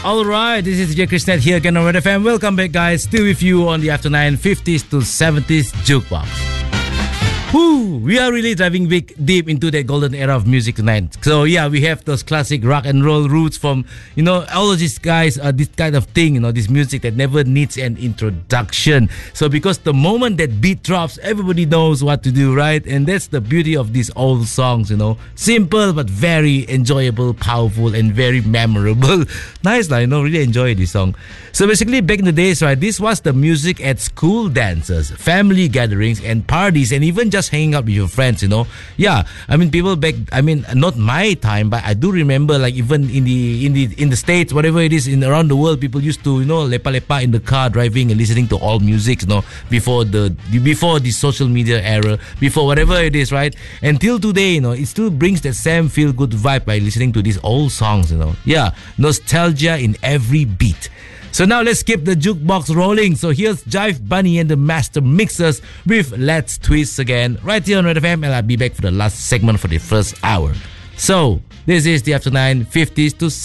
Alright, this is Jay Krishnet here again on Red FM. Welcome back, guys. Still with you on the After 9 50s to 70s Jukebox. Woo! We are really diving deep into that golden era of music tonight. So yeah, we have those classic rock and roll roots from, all of these guys, this kind of thing, this music that never needs an introduction. So because the moment that beat drops, everybody knows what to do, right? And that's the beauty of these old songs, Simple but very enjoyable, powerful, and very memorable. Nice, really enjoy this song. So basically, back in the days, right, this was the music at school dances, family gatherings, and parties, and even just hanging out with your friends, Yeah, people back, not my time, but I do remember, like, even in the States, whatever it is, around the world, people used to, lepa in the car, driving and listening to all music, before the social media era, before whatever it is, right? Until today, it still brings that same feel-good vibe by listening to these old songs, Yeah, nostalgia in every beat. So now let's keep the jukebox rolling. So here's Jive Bunny and the Master Mixers with Let's Twist Again, right here on Red FM, and I'll be back for the last segment for the first hour. So this is the After 9 50s to